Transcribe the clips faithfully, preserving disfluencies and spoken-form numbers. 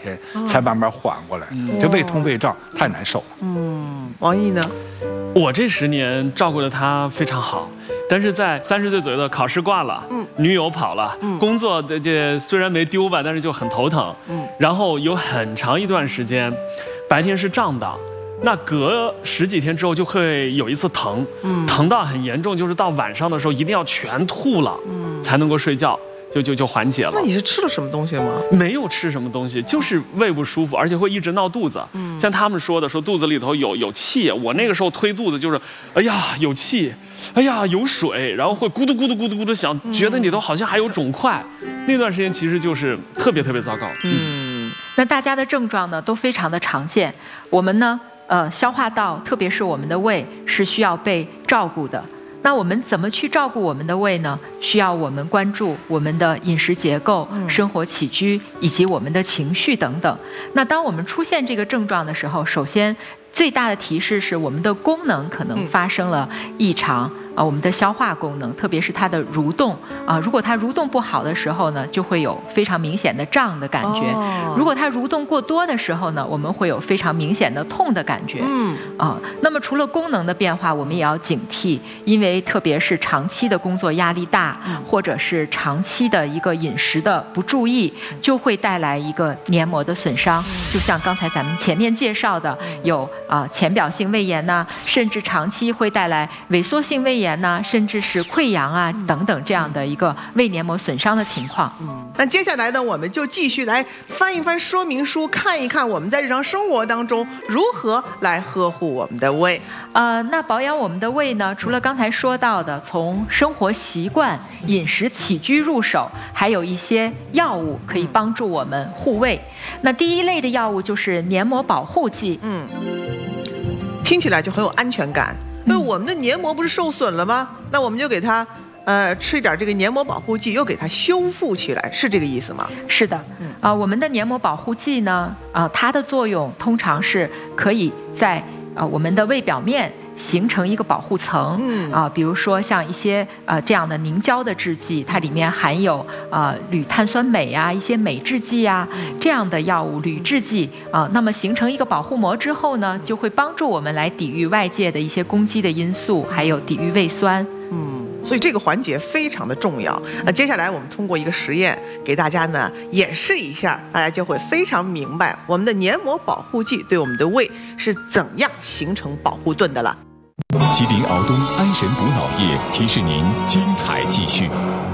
天才慢慢缓过来。嗯、这胃痛胃胀太难受了。 嗯，王毅呢？ 我这十年照顾的他非常好，但是在三十岁左右的考试挂了，嗯，女友跑了，嗯，工作这这虽然没丢吧，但是就很头疼，嗯，然后有很长一段时间，白天是胀的，那隔十几天之后就会有一次疼，嗯，疼到很严重，就是到晚上的时候一定要全吐了，嗯，才能够睡觉。就就就缓解了。 那你是吃了什么东西吗？ 没有吃什么东西，就是胃不舒服，而且会一直闹肚子。嗯，像他们说的，说肚子里头有有气。我那个时候推肚子就是，哎呀有气，哎呀有水，然后会咕嘟咕嘟咕嘟咕嘟响，觉得里头好像还有肿块。那段时间其实就是特别特别糟糕。 嗯，那大家的症状呢都非常的常见。我们呢，呃，消化道，特别是我们的胃是需要被照顾的。那我们怎么去照顾我们的胃呢？需要我们关注我们的饮食结构、生活起居以及我们的情绪等等。那当我们出现这个症状的时候，首先最大的提示是我们的功能可能发生了异常。啊，我们的消化功能，特别是它的蠕动啊，如果它蠕动不好的时候呢，就会有非常明显的胀的感觉；哦、如果它蠕动过多的时候呢，我们会有非常明显的痛的感觉。嗯啊，那么除了功能的变化，我们也要警惕，因为特别是长期的工作压力大，嗯、或者是长期的一个饮食的不注意，就会带来一个黏膜的损伤。就像刚才咱们前面介绍的，有啊浅表性胃炎呐、啊，甚至长期会带来萎缩性胃炎。炎呐，甚至是溃疡啊等等这样的一个胃黏膜损伤的情况。 嗯，那接下来呢，我们就继续来翻一翻说明书，看一看我们在日常生活当中如何来呵护我们的胃。 呃，那保养我们的胃呢，除了刚才说到的从生活习惯、饮食起居入手，还有一些药物可以帮助我们护胃。那第一类的药物就是黏膜保护剂。嗯， 听起来就很有安全感。因为我们的黏膜不是受损了吗？那我们就给它，呃，吃一点这个黏膜保护剂，又给它修复起来，是这个意思吗？ 是的，嗯啊、呃，我们的黏膜保护剂呢，啊、呃，它的作用通常是可以在啊、呃、我们的胃表面形成一个保护层，嗯啊、呃，比如说像一些呃这样的凝胶的制剂，它里面含有啊、呃、铝碳酸镁啊，一些镁制剂啊这样的药物，铝制剂啊、呃，那么形成一个保护膜之后呢，就会帮助我们来抵御外界的一些攻击的因素，还有抵御胃酸。 嗯，所以这个环节非常的重要。那接下来我们通过一个实验给大家呢演示一下，大家就会非常明白我们的黏膜保护剂对我们的胃是怎样形成保护盾的了。 吉林敖东安神补脑液提示您精彩继续。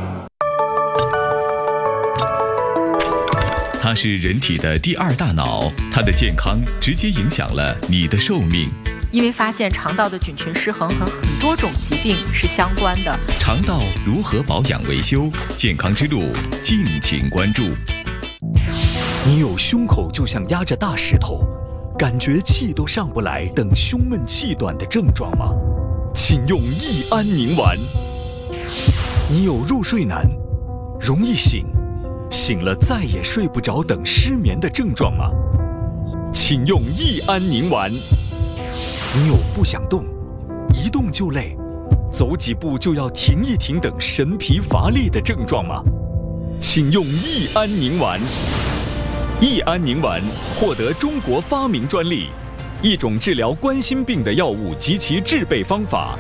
它是人体的第二大脑，它的健康直接影响了你的寿命。 因为发现肠道的菌群失衡和很多种疾病是相关的。 肠道如何保养维修？健康之路，敬请关注。 你有胸口就像压着大石头，感觉气都上不来等胸闷气短的症状吗？请用益安宁丸。你有入睡难、容易醒、醒了再也睡不着等失眠的症状吗？请用益安宁丸。你有不想动、一动就累、走几步就要停一停等神疲乏力的症状吗？请用益安宁丸。益安宁丸获得中国发明专利，一种治疗冠心病的药物及其制备方法。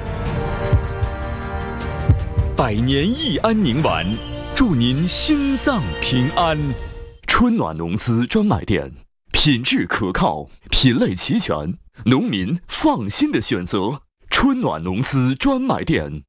百年益安宁丸，祝您心脏平安。春暖农资专卖店，品质可靠，品类齐全，农民放心的选择。春暖农资专卖店。